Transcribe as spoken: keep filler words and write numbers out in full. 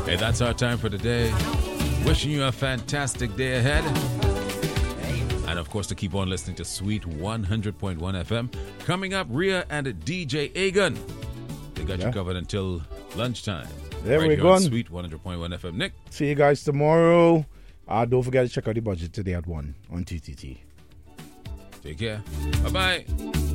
Hey, that's our time for today. Wishing you a fantastic day ahead. And of course, to keep on listening to Sweet one hundred point one F M. Coming up, Rhea and D J Agan. They got Yeah. you covered until lunchtime. There right we here go. on Sweet one hundred point one F M. Nick. See you guys tomorrow. Uh, don't forget to check out the budget today at one on T T T. Take care. Bye-bye.